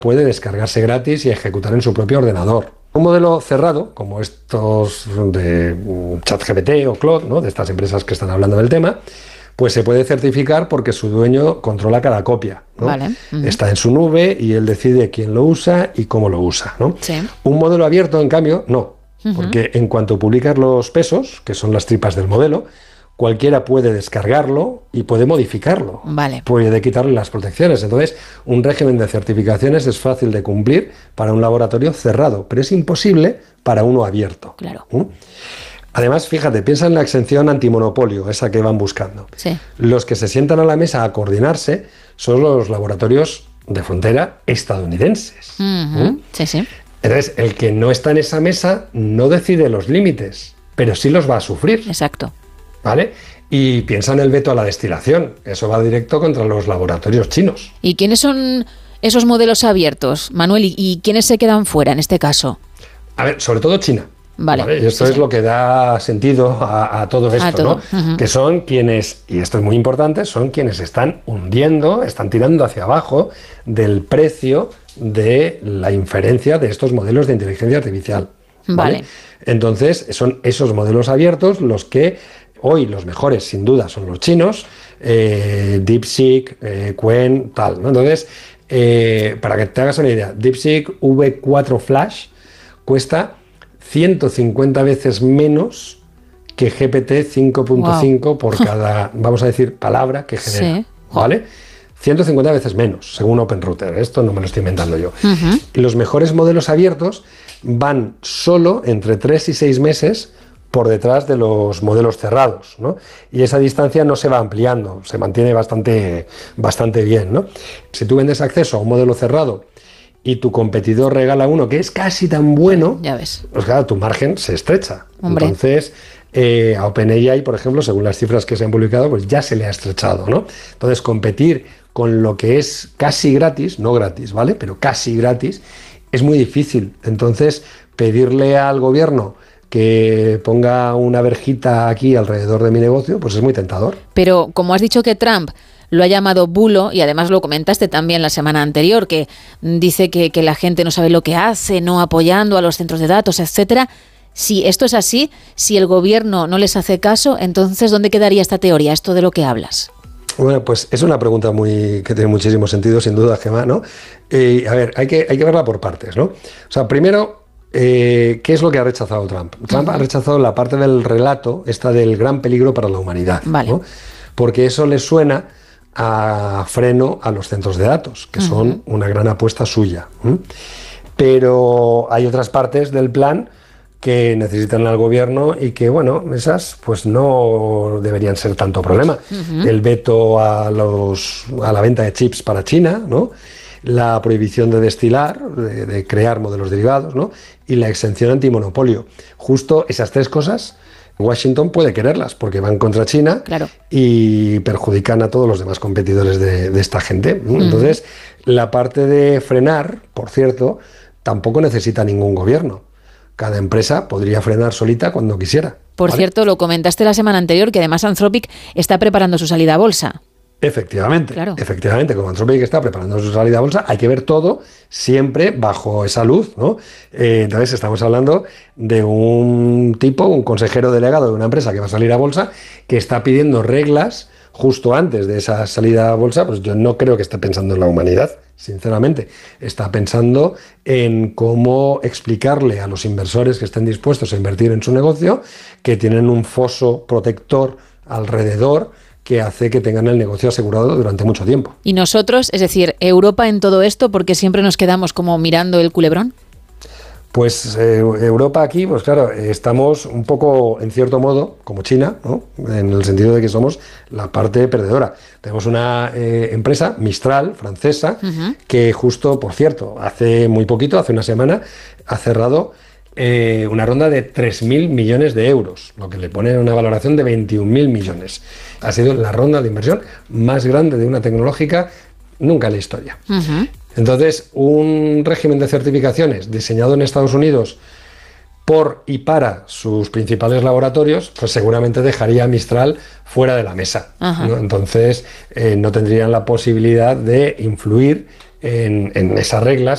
puede descargarse gratis y ejecutar en su propio ordenador. Un modelo cerrado, como estos de ChatGPT o Claude, ¿no?, de estas empresas que están hablando del tema, pues se puede certificar porque su dueño controla cada copia, ¿no? Vale. Está en su nube y él decide quién lo usa y cómo lo usa, ¿no? Sí. Un modelo abierto, en cambio, no. Porque en cuanto publicas los pesos, que son las tripas del modelo, cualquiera puede descargarlo y puede modificarlo. Vale. Puede quitarle las protecciones. Entonces, un régimen de certificaciones es fácil de cumplir para un laboratorio cerrado, pero es imposible para uno abierto. Claro. Además, fíjate, piensa en la exención antimonopolio, esa que van buscando. Sí. Los que se sientan a la mesa a coordinarse son los laboratorios de frontera estadounidenses. Sí, sí. Entonces, el que no está en esa mesa no decide los límites, pero sí los va a sufrir. Exacto. ¿Vale? Y piensa en el veto a la destilación. Eso va directo contra los laboratorios chinos. ¿Y quiénes son esos modelos abiertos, Manuel? ¿Y quiénes se quedan fuera en este caso? A ver, sobre todo China. Vale. Y esto es lo que da sentido a todo esto, ¿no? Que son quienes, y esto es muy importante, son quienes están hundiendo, están tirando hacia abajo del precio de la inferencia de estos modelos de inteligencia artificial. ¿Vale? Entonces, son esos modelos abiertos los que hoy los mejores, sin duda, son los chinos, DeepSeek, Qwen, tal, ¿no? Entonces, para que te hagas una idea, DeepSeek V4 Flash cuesta 150 veces menos que GPT 5.5 por cada, vamos a decir, palabra que genera. Sí. ¿Vale? 150 veces menos, según OpenRouter. Esto no me lo estoy inventando yo. Los mejores modelos abiertos van solo entre 3 y 6 meses por detrás de los modelos cerrados, ¿no? Y esa distancia no se va ampliando, se mantiene bastante bien, ¿no? Si tú vendes acceso a un modelo cerrado y tu competidor regala uno que es casi tan bueno, ya ves, pues claro, tu margen se estrecha. Hombre. Entonces, a OpenAI, por ejemplo, según las cifras que se han publicado, pues ya se le ha estrechado, ¿no? Entonces, competir con lo que es casi gratis, no gratis, ¿vale? Pero casi gratis, es muy difícil. Entonces, pedirle al gobierno que ponga una verjita aquí alrededor de mi negocio, pues es muy tentador. Pero como has dicho que Trump lo ha llamado bulo, y además lo comentaste también la semana anterior, que dice que la gente no sabe lo que hace, no apoyando a los centros de datos, etcétera. Si esto es así, si el gobierno no les hace caso, entonces ¿dónde quedaría esta teoría, esto de lo que hablas? Bueno, pues es una pregunta que tiene muchísimo sentido, sin duda, Gemma, ¿no? A ver, hay que verla por partes, ¿no? O sea, primero, ¿qué es lo que ha rechazado Trump? Trump ha rechazado la parte del relato, esta del gran peligro para la humanidad, vale, ¿no? Porque eso le suena a freno a los centros de datos, que son una gran apuesta suya. Pero hay otras partes del plan que necesitan al gobierno y que, bueno, esas pues no deberían ser tanto problema. El veto a la venta de chips para China, ¿no? La prohibición de destilar, de crear modelos derivados, ¿no? Y la exención antimonopolio. Justo esas tres cosas, Washington puede quererlas porque van contra China, claro, y perjudican a todos los demás competidores de esta gente. Entonces, la parte de frenar, por cierto, tampoco necesita ningún gobierno. Cada empresa podría frenar solita cuando quisiera. Por cierto, lo comentaste la semana anterior, que además Anthropic está preparando su salida a bolsa. Efectivamente, claro, efectivamente, como Anthropic está preparando su salida a bolsa, hay que ver todo siempre bajo esa luz, ¿no? Entonces estamos hablando de un tipo, un consejero delegado de una empresa que va a salir a bolsa, que está pidiendo reglas justo antes de esa salida a bolsa. Pues yo no creo que esté pensando en la humanidad, sinceramente. Está pensando en cómo explicarle a los inversores que estén dispuestos a invertir en su negocio que tienen un foso protector alrededor que hace que tengan el negocio asegurado durante mucho tiempo. ¿Y nosotros, es decir, Europa en todo esto, porque siempre nos quedamos como mirando el culebrón? Pues Europa aquí, pues claro, estamos un poco, en cierto modo, como China, ¿no? En el sentido de que somos la parte perdedora. Tenemos una empresa, Mistral, francesa, que justo, por cierto, hace muy poquito, hace una semana, ha cerrado una ronda de 3.000 millones de euros, lo que le pone una valoración de 21.000 millones. Ha sido la ronda de inversión más grande de una tecnológica nunca en la historia. Entonces, un régimen de certificaciones diseñado en Estados Unidos por y para sus principales laboratorios, pues seguramente dejaría a Mistral fuera de la mesa, ¿no? Entonces, no tendrían la posibilidad de influir en esas reglas